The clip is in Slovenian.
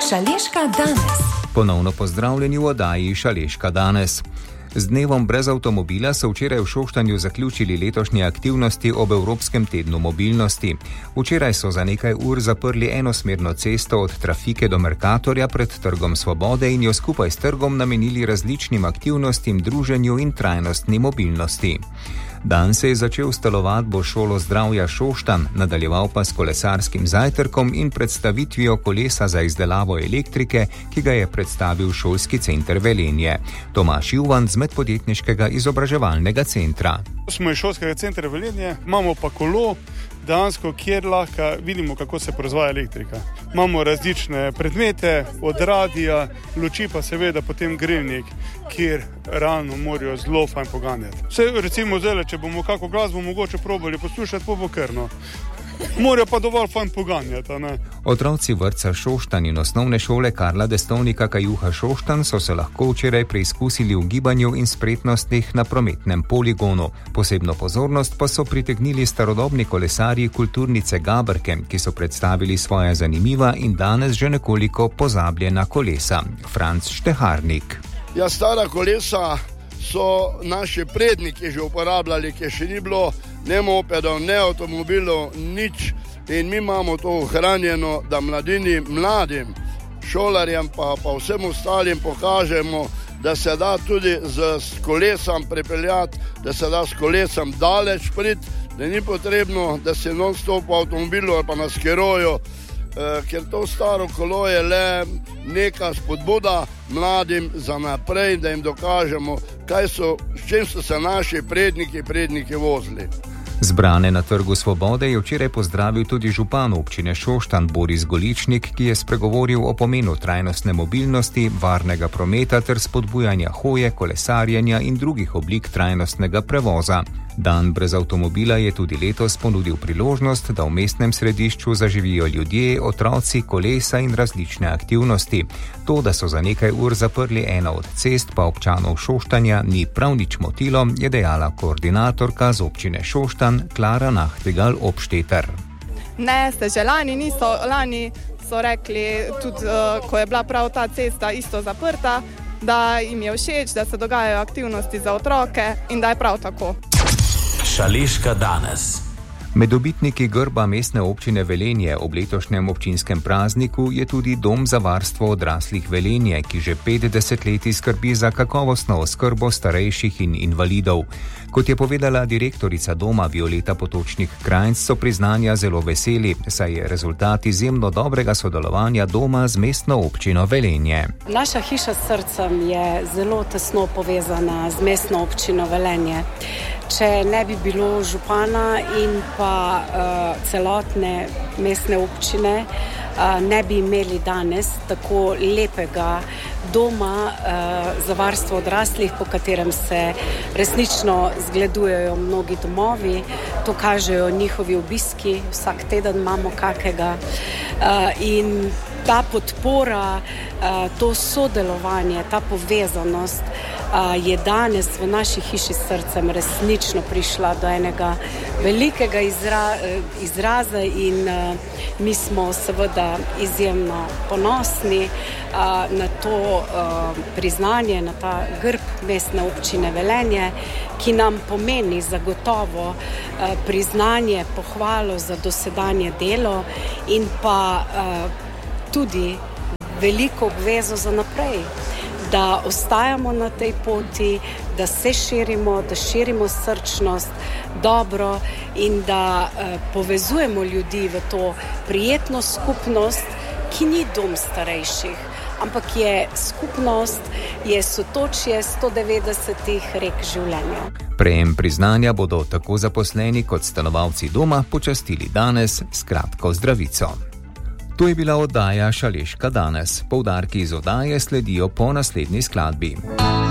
Šaleška danes. Ponovno pozdravljeni v oddaji Šaleška danes. Z dnevom brez avtomobila so včeraj v Šoštanju zaključili letošnje aktivnosti ob Evropskem tednu mobilnosti. Včeraj so za nekaj ur zaprli enosmerno cesto od Trafike do Mercatorja pred Trgom Svobode in jo skupaj s trgom namenili različnim aktivnostim, druženju in trajnostni mobilnosti. Dan se je začel s telovadbo Šolo zdravja Šoštanj, nadaljeval pa s kolesarskim zajtrkom in predstavitvijo kolesa za izdelavo elektrike, ki ga je predstavil šolski center Velenje. Tomaž Juvan z Medpodjetniškega izobraževalnega centra. Smo iz šolskega centra Velenje, imamo pa kolo, dejansko, kjer lahko vidimo, kako se proizvaja elektrika. Imamo različne predmete, od radija, luči pa seveda potem grelnik, kjer realno morajo zelo fajn poganjati. Vse recimo zdaj, če bomo kako glasbo mogoče probali poslušati, bo krno. Morajo pa dovolj fajn poganjati, a ne? Otroci vrtca Šoštanj in osnovne šole Karla Destovnika Kajuha Šoštanj so se lahko včeraj preizkusili v gibanju in spretnostih na prometnem poligonu. Posebno pozornost pa so pritegnili starodobni kolesarji kulturnice Gabrke, ki so predstavili svoja zanimiva in danes že nekoliko pozabljena kolesa. Franc Šteharnik. Ja, stara kolesa so naši predniki že uporabljali, ki še ni bilo ne mopedov, ne avtomobilov, nič. In mi imamo to ohranjeno, da mladim šolarjem pa vsem ostalim pokažemo, da se da tudi z kolesom prepeljati, da se da s kolesom daleč priti, da ni potrebno, da se non-stop v avtomobilu ali pa na skiroju, ker to staro kolo je le neka spodbuda mladim za naprej, da jim dokažemo, s čim so se naši predniki vozili. Zbrane na Trgu Svobode je včeraj pozdravil tudi župan občine Šoštanj Boris Goličnik, ki je spregovoril o pomenu trajnostne mobilnosti, varnega prometa ter spodbujanja hoje, kolesarjenja in drugih oblik trajnostnega prevoza. Dan brez avtomobila je tudi letos ponudil priložnost, da v mestnem središču zaživijo ljudje, otroci, kolesa in različne aktivnosti. To, da so za nekaj ur zaprli eno od cest, pa občanov Šoštanja ni prav nič motilo, je dejala koordinatorka z občine Šoštanj Klara Nachtigal-Obšteter. Ne, lani so rekli, tudi ko je bila prav ta cesta isto zaprta, da jim je všeč, da se dogajajo aktivnosti za otroke in da je prav tako. Šaleška danes. Med dobitniki grba mestne občine Velenje ob letošnjem občinskem prazniku je tudi Dom za varstvo odraslih Velenje, ki že 50 let skrbi za kakovostno oskrbo starejših in invalidov. Kot je povedala direktorica doma Violeta Potočnik-Krajnc, so priznanja zelo veseli, saj je rezultat izjemno dobrega sodelovanja doma z mestno občino Velenje. Naša hiša s srcem je zelo tesno povezana z mestno občino Velenje. Če ne bi bilo župana in pa celotne mestne občine, ne bi imeli danes tako lepega doma za varstvo odraslih, po katerem se resnično zgledujejo mnogi domovi. To kažejo njihovi obiski, vsak teden imamo kakega. In ta podpora, to sodelovanje, ta povezanost je danes v naši hiši s srcem resnično prišla do enega velikega izraza in mi smo seveda izjemno ponosni na to priznanje, na ta grb mestne občine Velenje, ki nam pomeni zagotovo priznanje, pohvalo za dosedanje delo in pa tudi veliko obvezo za naprej, da ostajamo na tej poti, da se širimo, da širimo srčnost, dobro in da povezujemo ljudi v to prijetno skupnost, ki ni dom starejših, ampak je skupnost, je sotočje 190 rek življenja. Prejem priznanja bodo tako zaposleni kot stanovalci doma počastili danes s kratko zdravico. To je bila oddaja Šaleška danes. Poudarki iz oddaje sledijo po naslednji skladbi.